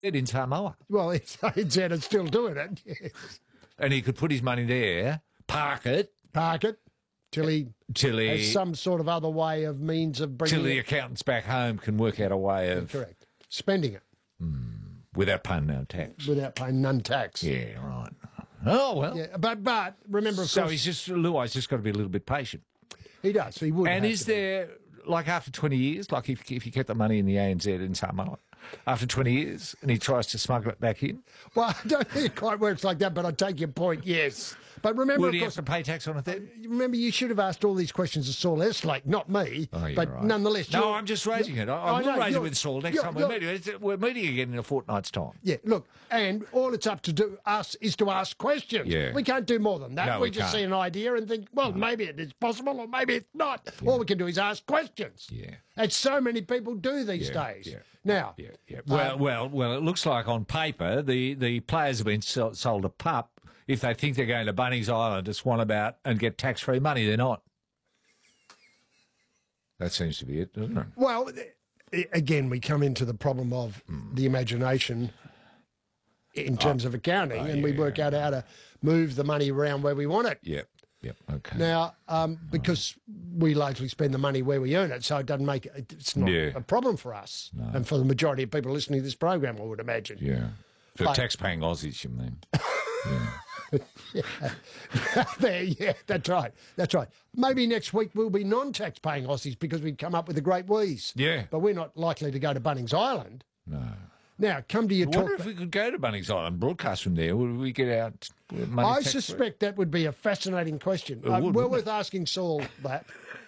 in Samoa. Well, ANZ is still doing it. Yes. And he could put his money there, park it till he has some sort of other way of means of bringing till the accountants back home can work out a way of spending it without paying no tax. Without paying none tax. Yeah, right. Oh well. Yeah, but remember, of so course, he's just Luai's just got to be a little bit patient. He does. He would. And is there like after 20 years, like if you kept the money in the ANZ in Samoa, after 20 years, and he tries to smuggle it back in? Well, I don't think it quite works like that, but I take your point, yes. But remember, would he have to pay tax on it then? Remember, you should have asked all these questions of Saul Eslake, not me. Oh, but right. Nonetheless... No, I'm just raising it. I'm not raising it with Saul next time we're meeting. We're meeting again in a fortnight's time. Yeah, look, and all it's up to us is to ask questions. Yeah. We can't do more than that. No, we just see an idea and think, well, maybe it is possible or maybe it's not. Yeah. All we can do is ask questions. Yeah. And so many people do these days. Yeah. Now... Yeah. Well, it looks like on paper the players have been sold a pup if they think they're going to Bunnings Island to swan about and get tax-free money. They're not. That seems to be it, doesn't it? Well, again, we come into the problem of the imagination in terms of accounting, and we work out how to move the money around where we want it. Yep, okay. Now, because we largely spend the money where we earn it, so it doesn't make it, it's not a problem for us, and for the majority of people listening to this program, I would imagine. Yeah. For tax-paying Aussies, you mean? Yeah, that's right. That's right. Maybe next week we'll be non-tax-paying Aussies because we've come up with a great wheeze. Yeah. But we're not likely to go to Bunnings Island. No. Now, come to your talk. I wonder if we could go to Bunnings Island, broadcast from there. Would we get out money I suspect that would be a fascinating question. Well worth asking Saul that.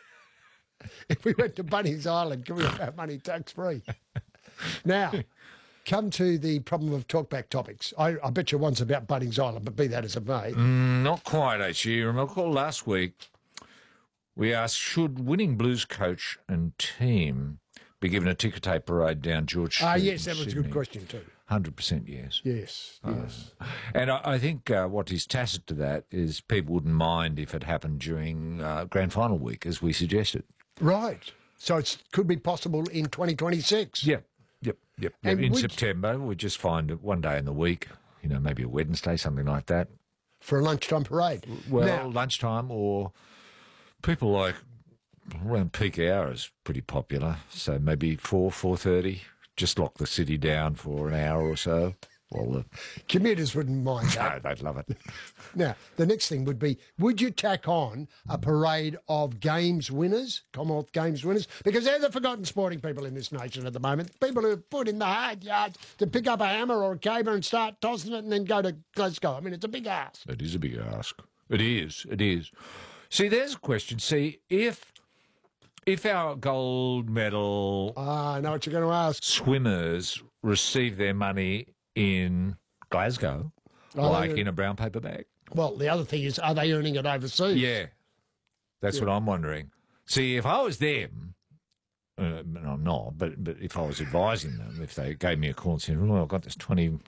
If we went to Bunnings Island, could we have money tax-free? Now... Come to the problem of talkback topics. I bet you one's about Bunnings Island, but be that as it may. Not quite, actually. You recall last week we asked, should winning Blues coach and team be given a ticker tape parade down George Street? Yes, that was a good question too. 100% yes. Yes. And I think what is tacit to that is people wouldn't mind if it happened during grand final week, as we suggested. Right. So it could be possible in 2026. Yep. In September, we just find one day in the week, maybe a Wednesday, something like that. For a lunchtime parade. Well, lunchtime or people like around peak hour is pretty popular. So maybe 4:30, just lock the city down for an hour or so. Well, the commuters wouldn't mind that. No, they'd love it. Now, the next thing would be, would you tack on a parade of games winners, Commonwealth Games winners? Because they're the forgotten sporting people in this nation at the moment. People who have put in the hard yards to pick up a hammer or a caber and start tossing it and then go to Glasgow. I mean, it's a big ask. It is a big ask. It is. See, there's a question. See, if our gold medal... I know what you're going to ask. ...swimmers receive their money in Glasgow, in a brown paper bag. Well, the other thing is, are they earning it overseas? Yeah. That's what I'm wondering. See, if I was them, I'm not, but if I was advising them, if they gave me a call and said, I've got this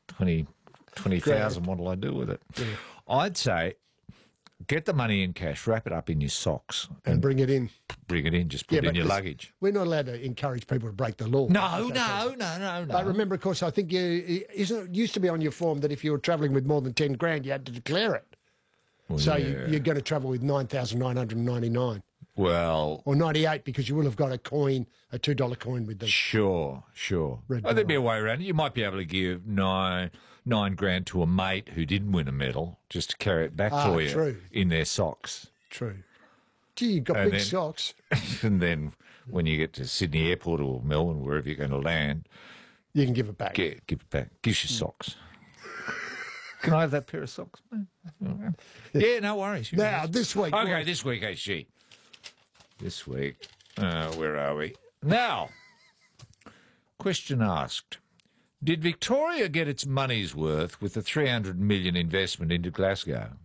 20,000, what'll I do with it? Yeah. I'd say, get the money in cash, wrap it up in your socks. And bring it in. Just put it in your luggage. We're not allowed to encourage people to break the law. No. But remember, of course, I think it used to be on your form that if you were travelling with more than 10 grand, you had to declare it. Well, so you're going to travel with 9,999. Well... Or 98, because you will have got a coin, a $2 coin with them. Sure. There'd be a way around it. You might be able to give nine grand to a mate who didn't win a medal, just to carry it back for you in their socks. True. Gee, you've got big socks. And then when you get to Sydney Airport or Melbourne, wherever you're going to land... You can give it back. Yeah, give it back. Give you socks. Can I have that pair of socks, man? Yeah, no worries. Now, this week... Okay, this week, HG. This week. Where are we? Now, question asked. Did Victoria get its money's worth with the $300 million investment into Glasgow?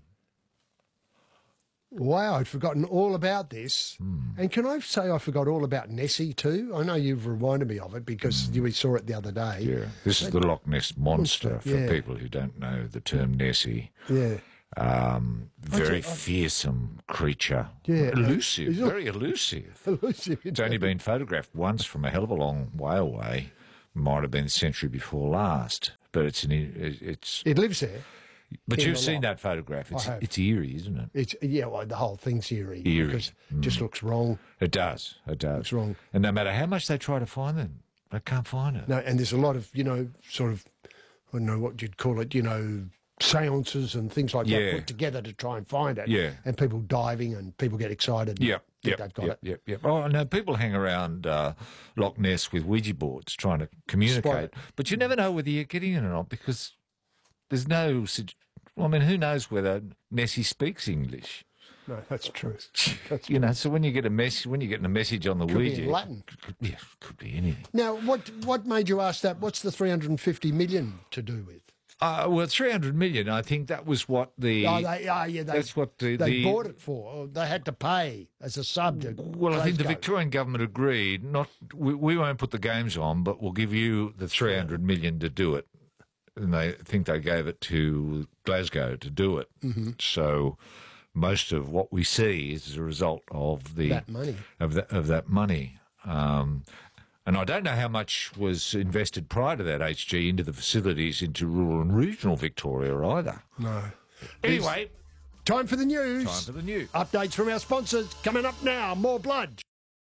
Wow, I'd forgotten all about this. And can I say I forgot all about Nessie too? I know you've reminded me of it because we saw it the other day. Yeah, this is the Loch Ness Monster for people who don't know the term Nessie. Yeah. Very fearsome creature. Yeah. Very elusive. Elusive. It's only been photographed once from a hell of a long way away. Might have been the century before last, but it's It lives there. But in you've the seen lot. that photograph. I have. It's eerie, isn't it? Well, the whole thing's eerie. Eerie. Because it just looks wrong. It does. It does. Looks wrong. And no matter how much they try to find them, they can't find it. No, and there's a lot of, sort of, I don't know what you'd call it, seances and things like that put together to try and find it. Yeah. And people diving and people get excited. and Yep. think they've got it. Yep. Oh, no, people hang around Loch Ness with Ouija boards trying to communicate. But you never know whether you're getting it or not because there's no... Well, I mean, who knows whether Nessie speaks English? No, that's true. So when you get a message, when you're getting a message on the Ouija, be in Latin. Could be anything. Now, what made you ask that? What's the 350 million to do with? Well, 300 million. I think that was what the. That's what they bought it for. They had to pay as a subject. Well, I think the Victorian government agreed. We won't put the games on, but we'll give you the 300 million to do it. And they think they gave it to Glasgow to do it. Mm-hmm. So most of what we see is a result of that money. Of that money. And I don't know how much was invested prior to that HG into the facilities into rural and regional Victoria either. No. Anyway, time for the news. Updates from our sponsors coming up now. More blood.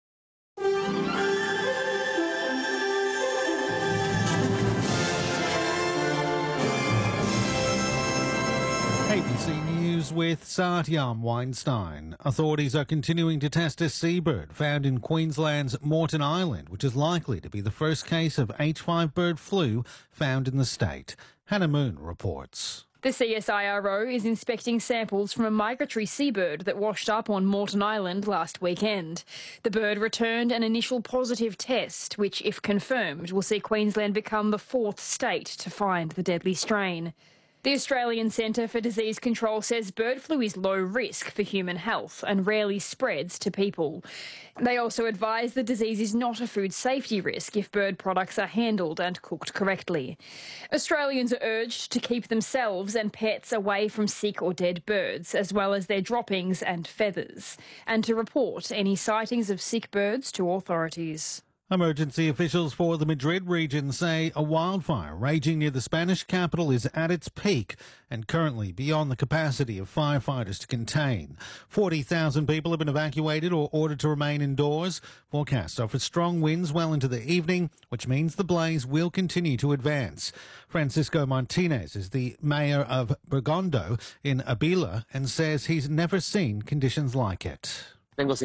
ABC News with Satyam Weinstein. Authorities are continuing to test a seabird found in Queensland's Moreton Island, which is likely to be the first case of H5 bird flu found in the state. Hannah Moon reports. The CSIRO is inspecting samples from a migratory seabird that washed up on Moreton Island last weekend. The bird returned an initial positive test, which, if confirmed, will see Queensland become the fourth state to find the deadly strain. The Australian Centre for Disease Control says bird flu is low risk for human health and rarely spreads to people. They also advise the disease is not a food safety risk if bird products are handled and cooked correctly. Australians are urged to keep themselves and pets away from sick or dead birds, as well as their droppings and feathers, and to report any sightings of sick birds to authorities. Emergency officials for the Madrid region say a wildfire raging near the Spanish capital is at its peak and currently beyond the capacity of firefighters to contain. 40,000 people have been evacuated or ordered to remain indoors. Forecasts are for strong winds well into the evening, which means the blaze will continue to advance. Francisco Martinez is the mayor of Bergondo in Abila and says he's never seen conditions like it. I am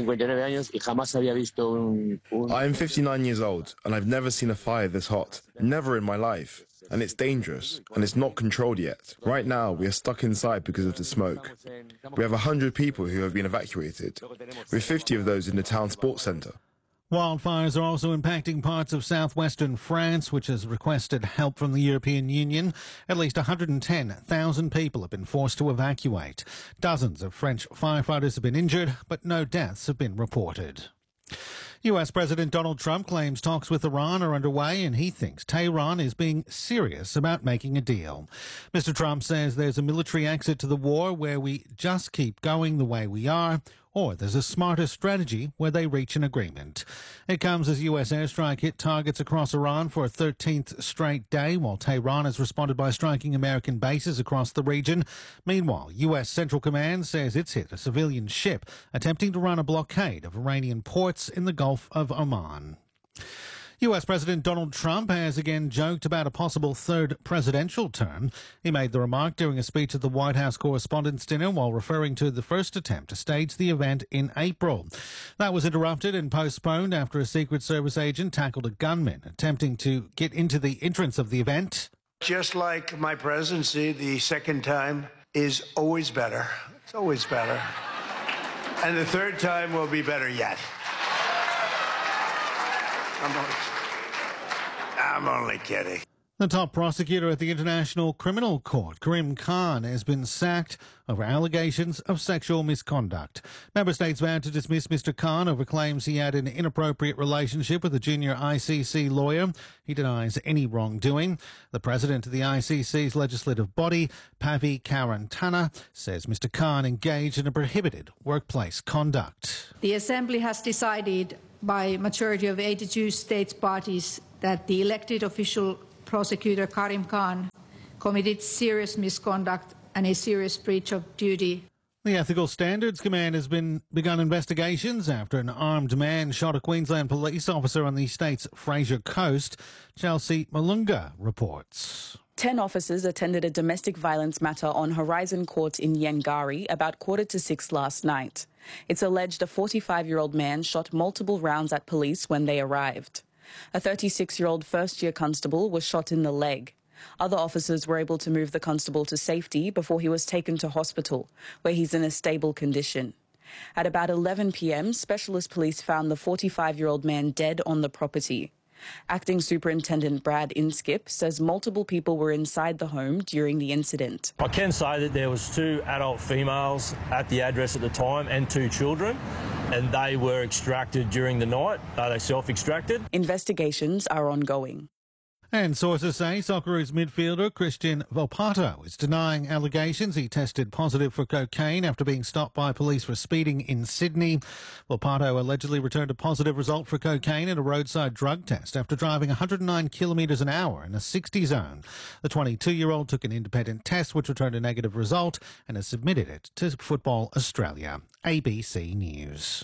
59 years old and I've never seen a fire this hot. Never in my life. And it's dangerous and it's not controlled yet. Right now we are stuck inside because of the smoke. We have 100 people who have been evacuated, with 50 of those in the town sports centre. Wildfires are also impacting parts of southwestern France, which has requested help from the European Union. At least 110,000 people have been forced to evacuate. Dozens of French firefighters have been injured, but no deaths have been reported. US President Donald Trump claims talks with Iran are underway and he thinks Tehran is being serious about making a deal. Mr. Trump says there's a military exit to the war where we just keep going the way we are, or there's a smarter strategy where they reach an agreement. It comes as U.S. airstrike hit targets across Iran for a 13th straight day, while Tehran has responded by striking American bases across the region. Meanwhile, U.S. Central Command says it's hit a civilian ship attempting to run a blockade of Iranian ports in the Gulf of Oman. US President Donald Trump has again joked about a possible third presidential term. He made the remark during a speech at the White House Correspondents' Dinner while referring to the first attempt to stage the event in April. That was interrupted and postponed after a Secret Service agent tackled a gunman attempting to get into the entrance of the event. Just like my presidency, the second time is always better. It's always better. And the third time will be better yet. I'm only kidding. The top prosecutor at the International Criminal Court, Karim Khan, has been sacked over allegations of sexual misconduct. Member states vowed to dismiss Mr. Khan over claims he had an inappropriate relationship with a junior ICC lawyer. He denies any wrongdoing. The president of the ICC's legislative body, Pavi Karantana, says Mr. Khan engaged in a prohibited workplace conduct. The Assembly has decided by majority of 82 states parties that the elected official prosecutor Karim Khan committed serious misconduct and a serious breach of duty. The Ethical Standards Command has begun investigations after an armed man shot a Queensland police officer on the state's Fraser Coast. Chelsea Malunga reports. 10 officers attended a domestic violence matter on Horizon Court in Yengari about 5:45 last night. It's alleged a 45-year-old man shot multiple rounds at police when they arrived. A 36-year-old first-year constable was shot in the leg. Other officers were able to move the constable to safety before he was taken to hospital, where he's in a stable condition. At about 11 p.m, specialist police found the 45-year-old man dead on the property. Acting Superintendent Brad Inskip says multiple people were inside the home during the incident. I can say that there was 2 adult females at the address at the time and 2 children, and they were extracted during the night. They self-extracted. Investigations are ongoing. And sources say Socceroos midfielder Christian Volpato is denying allegations he tested positive for cocaine after being stopped by police for speeding in Sydney. Volpato allegedly returned a positive result for cocaine in a roadside drug test after driving 109 kilometres an hour in a 60 zone. The 22-year-old took an independent test which returned a negative result and has submitted it to Football Australia. ABC News.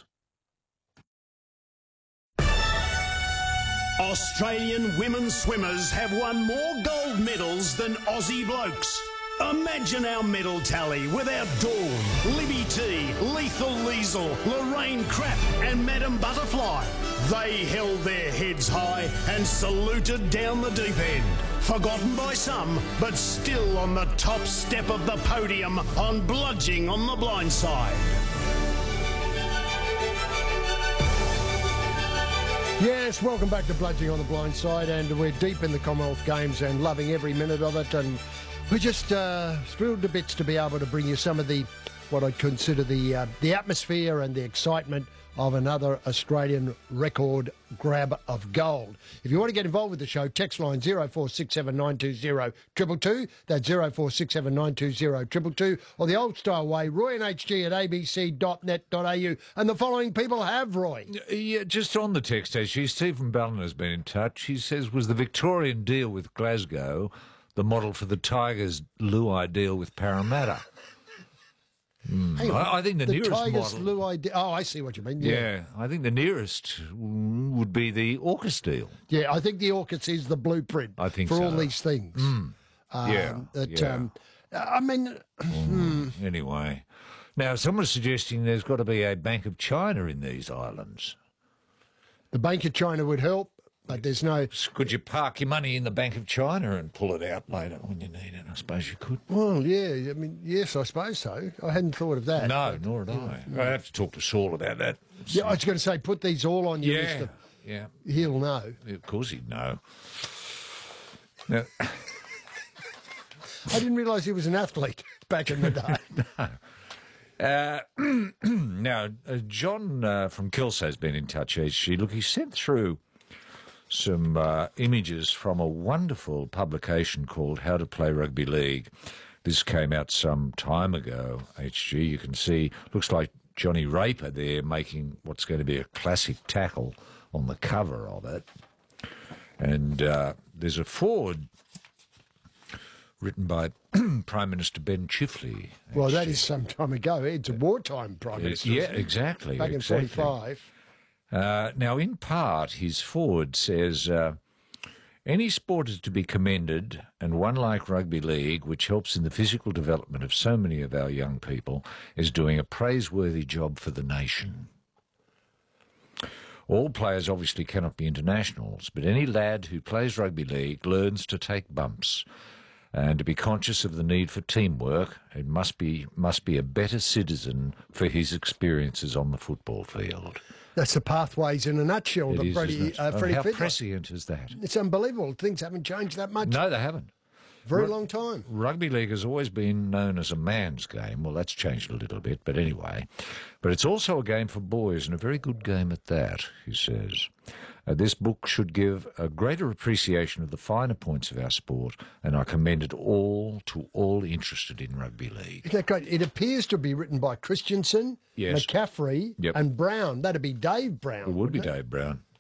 Australian women swimmers have won more gold medals than Aussie blokes. Imagine our medal tally without Dawn, Libby T, Lethal Liesel, Lorraine Crapp and Madam Butterfly. They held their heads high and saluted down the deep end. Forgotten by some, but still on the top step of the podium on Bludging on the Blind Side. Yes, welcome back to Bludging on the Blind Side, and we're deep in the Commonwealth Games and loving every minute of it, and we're just thrilled to bits to be able to bring you some of the, what I'd consider the atmosphere and the excitement of another Australian record grab of gold. If you want to get involved with the show, text line 0467920222, that's 0467920222, or the old style way, roy&hg@abc.net.au. And the following people have, Roy. Yeah, just on the text, actually, Stephen Ballon has been in touch. He says, was the Victorian deal with Glasgow the model for the Tigers' Luai deal with Parramatta? I think the nearest Tigers model. Oh, I see what you mean. Yeah, I think the nearest would be the AUKUS deal. Yeah, I think the AUKUS is the blueprint for all these things. Anyway, now someone's suggesting there's got to be a Bank of China in these islands. The Bank of China would help, but there's no... Could you park your money in the Bank of China and pull it out later when you need it? I suppose you could. Well, yeah, I mean, yes, I suppose so. I hadn't thought of that. No, nor had I. I have to talk to Saul about that. Yeah, I was going to say, put these all on your list. He'll know. Of course he'd know. Now, I didn't realise he was an athlete back in the day. Now, John from Kelso has been in touch. He sent through some images from a wonderful publication called How to Play Rugby League. This came out some time ago, HG. You can see, looks like Johnny Raper there making what's going to be a classic tackle on the cover of it. And there's a foreword written by Prime Minister Ben Chifley. Well, that is some time ago. It's a wartime Prime Minister. Yeah, exactly. Back in 45. Now, in part, his foreword says, any sport is to be commended, and one like rugby league, which helps in the physical development of so many of our young people, is doing a praiseworthy job for the nation. All players obviously cannot be internationals, but any lad who plays rugby league learns to take bumps and to be conscious of the need for teamwork. It must be a better citizen for his experiences on the football field. That's the pathways in a nutshell. It is, Freddie how Fittler. prescient is that? It's unbelievable. Things haven't changed that much. No, they haven't. Very long time. Rugby league has always been known as a man's game. Well, that's changed a little bit, but anyway. But it's also a game for boys, and a very good game at that, he says. This book should give a greater appreciation of the finer points of our sport, and I commend it all to all interested in rugby league. Isn't that great? It appears to be written by Christensen, yes, McCaffrey, and Brown. That'd be Dave Brown. It would be Dave Brown.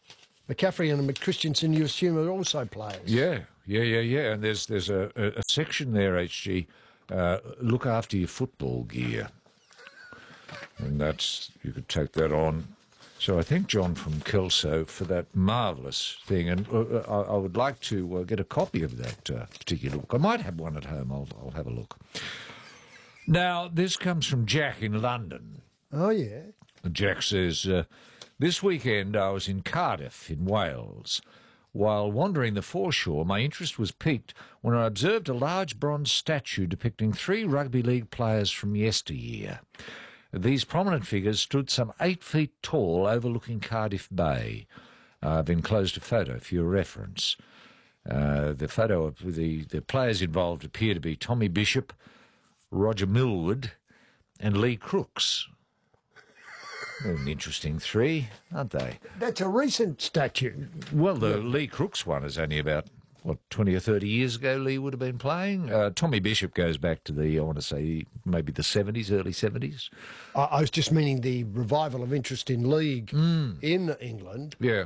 McCaffrey and McChristiansen, you assume, are also players. Yeah. And there's a section there, HG, look after your football gear. And you could take that on. So I thank John from Kelso for that marvellous thing. And I would like to get a copy of that particular book. I might have one at home. I'll have a look. Now, this comes from Jack in London. Oh, yeah. Jack says, this weekend I was in Cardiff in Wales. While wandering the foreshore, my interest was piqued when I observed a large bronze statue depicting 3 rugby league players from yesteryear. These prominent figures stood some 8 feet tall overlooking Cardiff Bay. I've enclosed a photo for your reference. The photo of the players involved appear to be Tommy Bishop, Roger Millward and Lee Crooks. An interesting 3, aren't they? That's a recent statue. Well, the Lee Crooks one is only about, 20 or 30 years ago Lee would have been playing. Tommy Bishop goes back to I want to say, maybe the 70s, early 70s. I was just meaning the revival of interest in league in England. Yeah.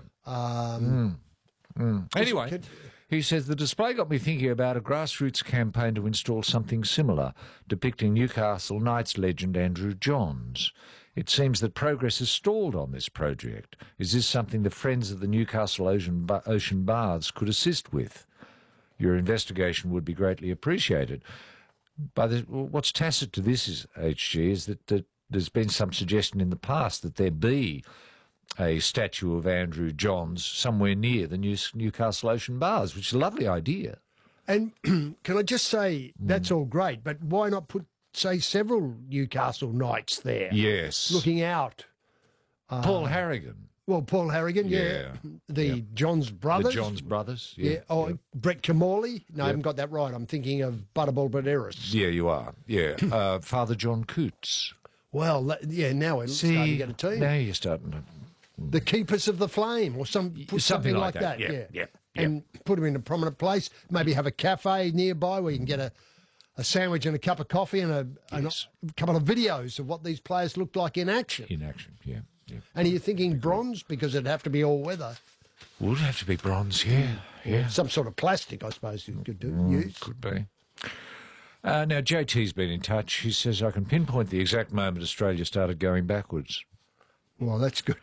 Anyway, he says, the display got me thinking about a grassroots campaign to install something similar, depicting Newcastle Knights legend Andrew Johns. It seems that progress has stalled on this project. Is this something the Friends of the Newcastle Ocean Baths could assist with? Your investigation would be greatly appreciated. What's tacit to this is, HG, is that there's been some suggestion in the past that there be a statue of Andrew Johns somewhere near the Newcastle Ocean Baths, which is a lovely idea. And can I just say, that's all great, but why not put, say, several Newcastle Knights there? Yes. Looking out. Paul Harrigan. Well, Paul Harrigan, yeah. The Johns brothers. The Johns brothers, yeah. Oh, Brett Camorley. No, I haven't got that right. I'm thinking of Butterball Banderas. Yeah, you are. Yeah. Father John Coots. Well, now we're starting to get a team. Now you're starting to... The Keepers of the Flame or something like that. Yeah. And put them in a prominent place. Maybe have a cafe nearby where you can get a sandwich and a cup of coffee and a couple of videos of what these players looked like in action. In action, yeah. And are you thinking bronze? Because it'd have to be all weather. Would have to be bronze, yeah. Some sort of plastic, I suppose you could use. Could be. Now, JT's been in touch. He says, I can pinpoint the exact moment Australia started going backwards. Well, that's good.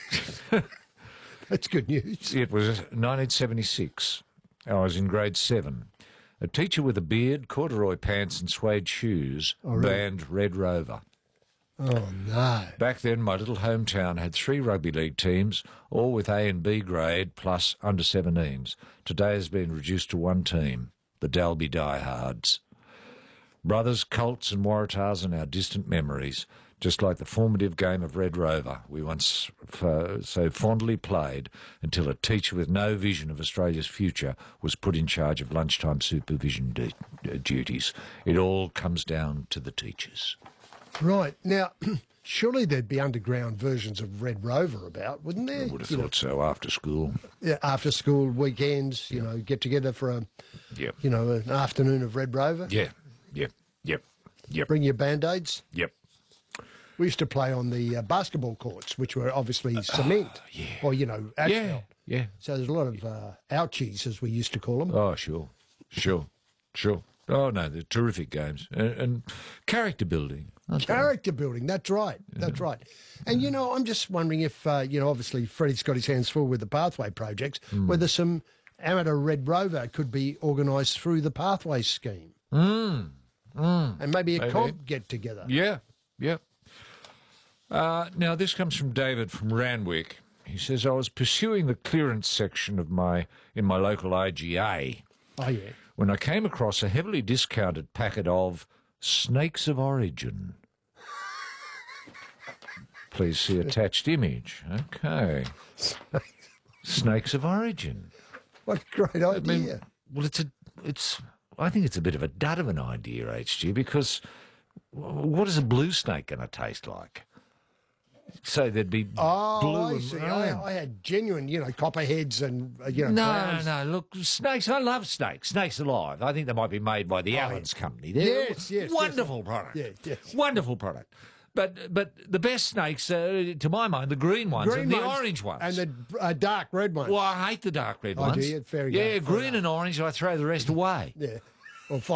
That's good news. It was 1976. I was in grade 7. A teacher with a beard, corduroy pants and suede shoes banned Red Rover. Oh, no. Back then, my little hometown had 3 rugby league teams, all with A and B grade, plus under-17s. Today has been reduced to 1 team, the Dalby Diehards. Brothers, Colts and Waratahs are now distant memories, just like the formative game of Red Rover we once so fondly played until a teacher with no vision of Australia's future was put in charge of lunchtime supervision duties. It all comes down to the teachers. Right. Now, surely there'd be underground versions of Red Rover about, wouldn't there? I would have thought so, after school. Yeah, after school, weekends, get together for an afternoon of Red Rover. Yep. Bring your Band-Aids. Yep. We used to play on the basketball courts, which were obviously cement or, asphalt. Yeah. So there's a lot of ouchies, as we used to call them. Oh, sure. Oh, no, they're terrific games. And character building. Character building, that's right. That's right. And, I'm just wondering if, obviously Freddie's got his hands full with the Pathway projects, whether some amateur Red Rover could be organised through the Pathway scheme. And maybe a comp get-together. Yeah. Now, this comes from David from Randwick. He says, I was pursuing the clearance section in my local IGA. Oh, yeah. When I came across a heavily discounted packet of Snakes of Origin. Please see attached image. Okay. Snakes of Origin. What a great idea. I think it's a bit of a dud of an idea, HG, because what is a blue snake going to taste like? So there'd be blue. I see. I had genuine, copperheads and, clowns. No. Look, snakes. I love snakes. Snakes alive. I think they might be made by the Allen's company. Yes. Wonderful product. Yes. Wonderful product. But the best snakes, to my mind, the green ones and the orange ones. And the dark red ones. Well, I hate the dark red ones. Do you? Fair yeah, enough. green and orange, I throw the rest away. Yeah. Well, fine.